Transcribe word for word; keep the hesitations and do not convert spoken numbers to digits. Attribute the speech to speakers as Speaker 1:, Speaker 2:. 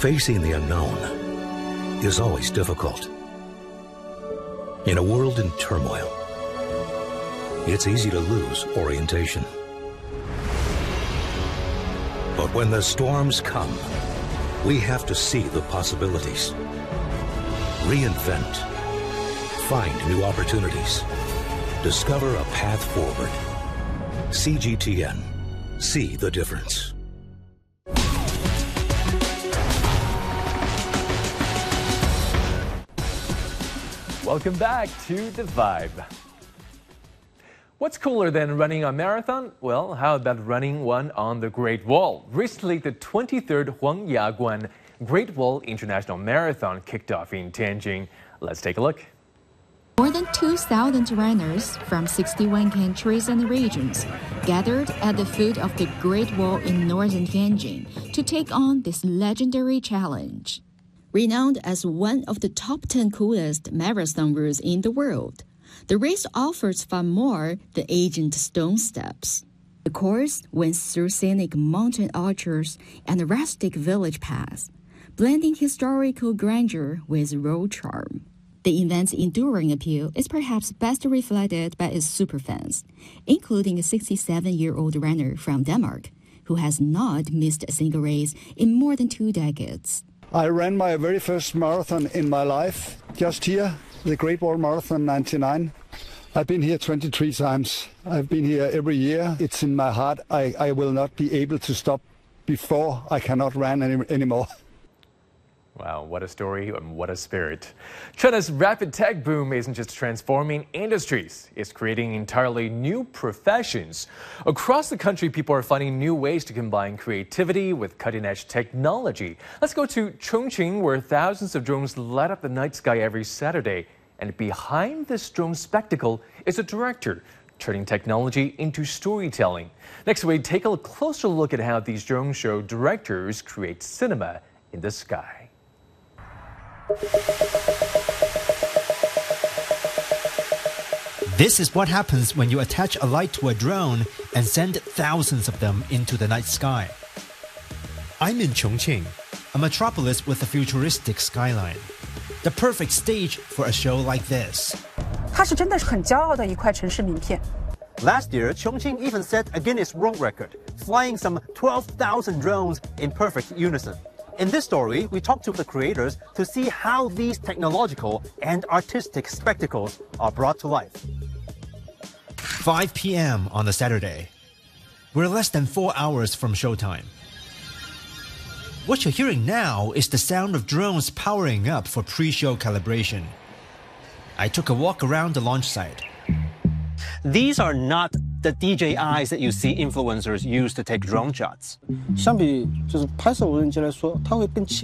Speaker 1: Facing the unknown is always difficult. In a world in turmoil, it's easy to lose orientation. But when the storms come, we have to see the possibilities, reinvent, find new opportunities, discover a path forward. C G T N. See the difference.
Speaker 2: Welcome back to The Vibe. What's cooler than running a marathon? Well, how about running one on the Great Wall? Recently, the twenty-third Huang Yaguan Great Wall International Marathon kicked off in Tianjin. Let's take a look.
Speaker 3: More than two thousand runners from sixty-one countries and regions gathered at the foot of the Great Wall in northern Tianjin to take on this legendary challenge. Renowned as one of the top ten coolest marathon routes in the world, the race offers far more than ancient stone steps. The course winds through scenic mountain arches and rustic village paths, blending historical grandeur with road charm. The event's enduring appeal is perhaps best reflected by its superfans, including a sixty-seven-year-old runner from Denmark, who has not missed a single race in more than two decades.
Speaker 4: I ran my very first marathon in my life, just here, the Great Wall Marathon ninety-nine. I've been here twenty-three times. I've been here every year. It's in my heart. I, I will not be able to stop before I cannot run any, anymore.
Speaker 2: Wow, what a story and what a spirit. China's rapid tech boom isn't just transforming industries, it's creating entirely new professions. Across the country, people are finding new ways to combine creativity with cutting-edge technology. Let's go to Chongqing, where thousands of drones light up the night sky every Saturday. And behind this drone spectacle is a director, turning technology into storytelling. Next, we take a closer look at how these drone show directors create cinema in the sky.
Speaker 5: This is what happens when you attach a light to a drone and send thousands of them into the night sky. I'm in Chongqing, a metropolis with a futuristic skyline. The perfect stage for a show like this.
Speaker 6: 它是真的是很骄傲的一块城市名片。
Speaker 7: Last year, Chongqing even set a Guinness World Record, flying some twelve thousand drones in perfect unison. In this story, we talk to the creators to see how these technological and artistic spectacles are brought to life.
Speaker 5: five p m on a Saturday. We're less than four hours from showtime. What you're hearing now is the sound of drones powering up for pre-show calibration. I took a walk around the launch site.
Speaker 7: These are not the D J Is that you see influencers use to take drone shots.
Speaker 8: 相比就是拍摄无人机来说，它会更轻